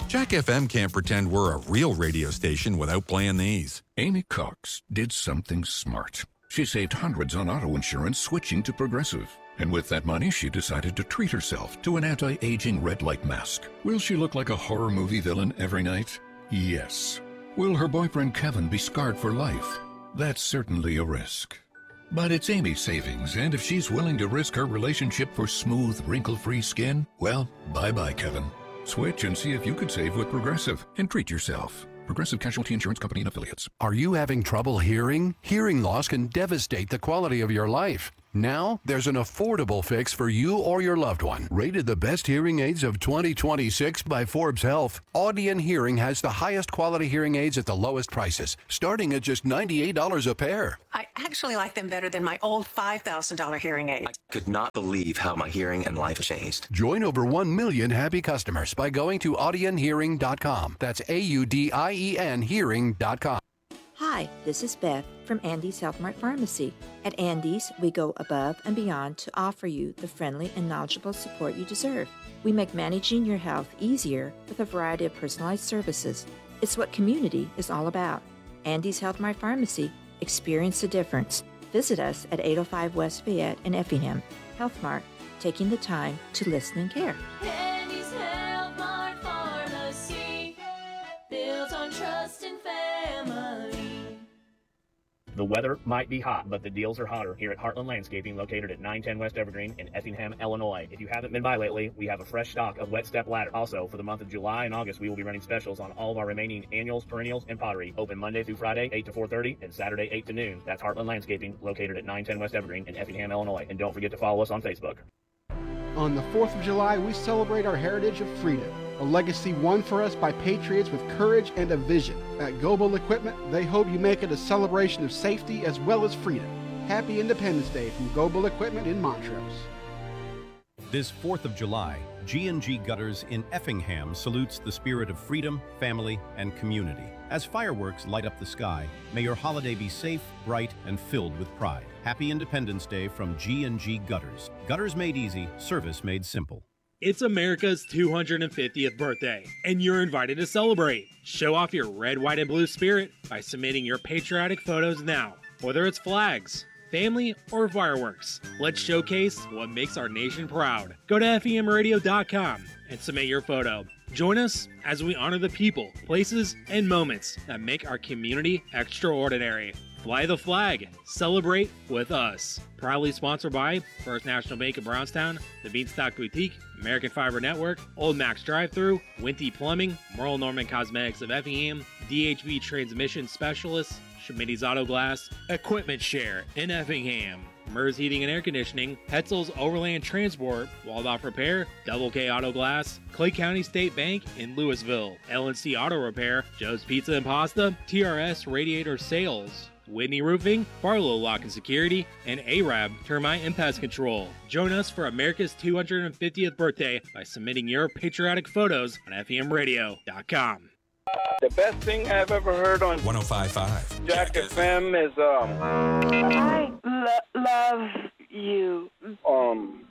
Jack FM can't pretend we're a real radio station without playing these. Amy Cox did something smart. She saved hundreds on auto insurance switching to Progressive. And with that money, she decided to treat herself to an anti-aging red light mask. Will she look like a horror movie villain every night? Yes. Will her boyfriend Kevin be scarred for life? That's certainly a risk. But it's Amy's savings, and if she's willing to risk her relationship for smooth, wrinkle-free skin, well, bye-bye, Kevin. Switch and see if you could save with Progressive and treat yourself. Progressive Casualty Insurance Company and Affiliates. Are you having trouble hearing? Hearing loss can devastate the quality of your life. Now, there's an affordable fix for you or your loved one. Rated the best hearing aids of 2026 by Forbes Health, Audion Hearing has the highest quality hearing aids at the lowest prices, starting at just $98 a pair. I actually like them better than my old $5,000 hearing aid. I could not believe how my hearing and life changed. Join over 1 million happy customers by going to audionhearing.com. That's AUDIEN hearing.com. Hi, this is Beth from Andy's Health Mart Pharmacy. At Andy's, we go above and beyond to offer you the friendly and knowledgeable support you deserve. We make managing your health easier with a variety of personalized services. It's what community is all about. Andy's Health Mart Pharmacy. Experience the difference. Visit us at 805 West Fayette in Effingham. Health Mart, taking the time to listen and care. Andy's Health Mart Pharmacy, built on trust and family. The weather might be hot, but the deals are hotter here at Heartland Landscaping, located at 910 West Evergreen in Effingham, Illinois. If you haven't been by lately, we have a fresh stock of wet step ladder. Also, for the month of July and August, we will be running specials on all of our remaining annuals, perennials, and pottery. Open Monday through Friday, 8 to 4:30, and Saturday, 8 to noon. That's Heartland Landscaping, located at 910 West Evergreen in Effingham, Illinois. And don't forget to follow us on Facebook. On the 4th of July, we celebrate our heritage of freedom, a legacy won for us by patriots with courage and a vision. At Global Equipment, they hope you make it a celebration of safety as well as freedom. Happy Independence Day from Global Equipment in Montrose. This 4th of July, G&G Gutters in Effingham salutes the spirit of freedom, family, and community. As fireworks light up the sky, may your holiday be safe, bright, and filled with pride. Happy Independence Day from G&G Gutters. Gutters made easy, service made simple. It's America's 250th birthday, and you're invited to celebrate. Show off your red, white, and blue spirit by submitting your patriotic photos now. Whether it's flags, family, or fireworks, let's showcase what makes our nation proud. Go to FEMradio.com and submit your photo. Join us as we honor the people, places, and moments that make our community extraordinary. Fly the flag. Celebrate with us. Proudly sponsored by First National Bank of Brownstown, the Beanstock Boutique, American Fiber Network, Old Max Drive-Thru, Winty Plumbing, Merle Norman Cosmetics of Effingham, DHB Transmission Specialists, Schmitty's Auto Glass, Equipment Share in Effingham, MERS Heating and Air Conditioning, Hetzel's Overland Transport, Waldorf Repair, Double K Auto Glass, Clay County State Bank in Louisville, LNC Auto Repair, Joe's Pizza and Pasta, TRS Radiator Sales, Whitney Roofing, Barlow Lock and Security, and Arab Termite and Pest Control. Join us for America's 250th birthday by submitting your patriotic photos on FEMradio.com. The best thing I've ever heard on 105.5 Jack FM is I love you.